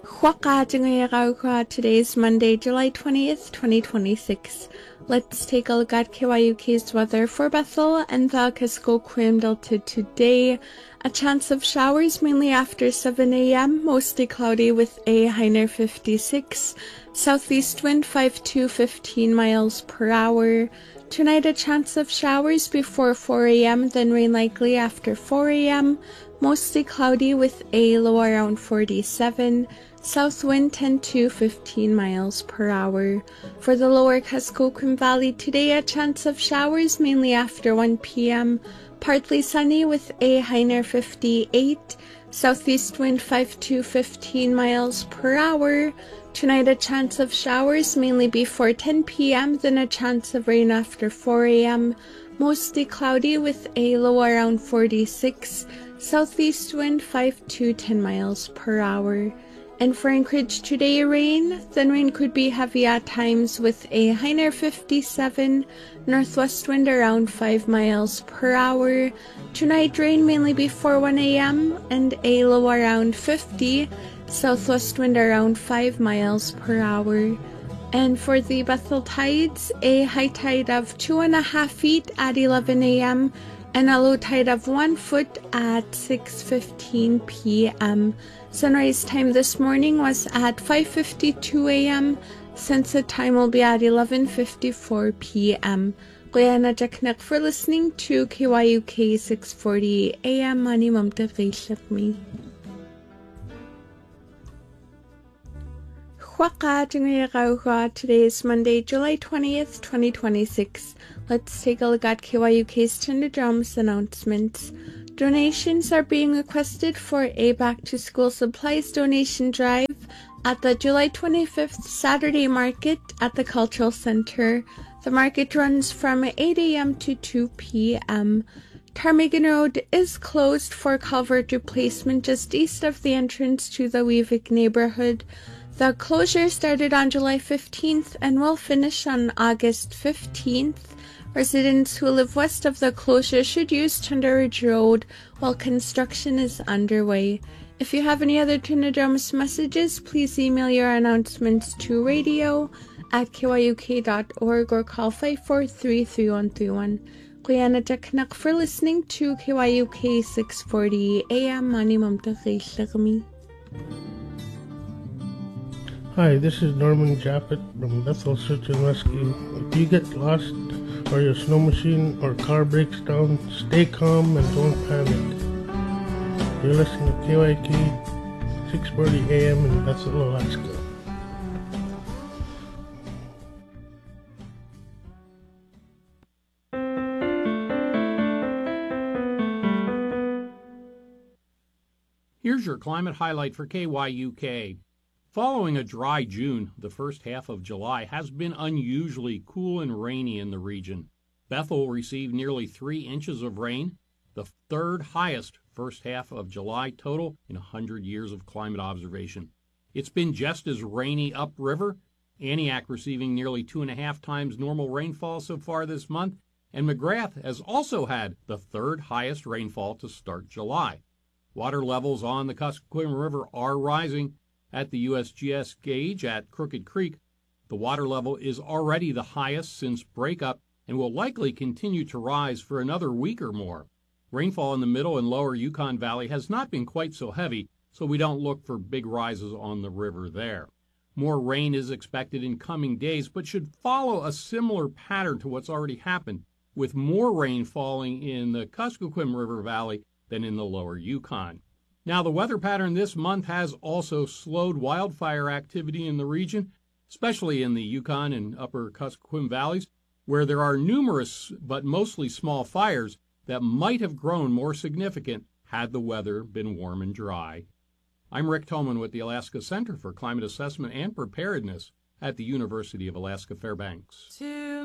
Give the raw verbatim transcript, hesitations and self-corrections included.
Today is Monday, July twentieth, twenty twenty-six. Let's take a look at K Y U K's weather for Bethel and the Kuskokwim Delta today. A chance of showers mainly after seven a m, mostly cloudy with a high near fifty-six. Southeast wind five to fifteen miles per hour. Tonight a chance of showers before four a m, then rain likely after four a m. Mostly cloudy with a low around forty-seven. South wind ten to fifteen miles per hour. For the lower Kuskokwim Valley today, a chance of showers mainly after one p m. Partly sunny with a high near fifty-eight. Southeast wind five to fifteen miles per hour. Tonight a chance of showers mainly before ten p m, then a chance of rain after four a m. Mostly cloudy with a low around forty-six. Southeast wind five to ten miles per hour. And for Anchorage today, rain. Then rain could be heavy at times with a high near fifty-seven. Northwest wind around five miles per hour. Tonight rain mainly before one a m and a low around fifty. Southwest wind around five miles per hour. And for the Bethel tides, a high tide of two and a half feet at eleven a m and a low tide of one foot at six fifteen p m Sunrise time this morning was at five fifty-two a m Sunset time will be at eleven fifty-four p m Guyana Jaknek for listening to K Y U K six forty a m Mani Mamta me. Today is Monday, July twentieth, twenty twenty-six. Let's take a look at K Y U K's Tindadramas announcements. Donations are being requested for a back-to-school supplies donation drive at the July twenty-fifth Saturday market at the Cultural Center. The market runs from eight a m to two p m Ptarmigan Road is closed for culvert replacement just east of the entrance to the Weevick neighborhood. The closure started on July fifteenth and will finish on August fifteenth. Residents who live west of the closure should use Thunder Ridge Road while construction is underway. If you have any other Tindadramas messages, please email your announcements to radio at k y u k dot org or call five four three, three one three one. Guyana Jaknak for listening to K Y U K six forty a m Mani Mamta Gami. Hi, this is Norman Jappet from Bethel Search and Rescue. If you get lost or your snow machine or car breaks down, stay calm and don't panic. You're listening to K Y K six forty a m in Bethel, Alaska. Here's your climate highlight for K Y U K. Following a dry June, the first half of July has been unusually cool and rainy in the region. Bethel received nearly three inches of rain, the third highest first half of July total in one hundred years of climate observation. It's been just as rainy upriver, Antioch receiving nearly two and a half times normal rainfall so far this month, and McGrath has also had the third highest rainfall to start July. Water levels on the Kuskokwim River are rising. At the U S G S gauge at Crooked Creek, the water level is already the highest since breakup and will likely continue to rise for another week or more. Rainfall in the middle and lower Yukon Valley has not been quite so heavy, so we don't look for big rises on the river there. More rain is expected in coming days, but should follow a similar pattern to what's already happened, with more rain falling in the Kuskokwim River Valley than in the lower Yukon. Now, the weather pattern this month has also slowed wildfire activity in the region, especially in the Yukon and upper Kuskokwim valleys, where there are numerous but mostly small fires that might have grown more significant had the weather been warm and dry. I'm Rick Tolman with the Alaska Center for Climate Assessment and Preparedness at the University of Alaska Fairbanks.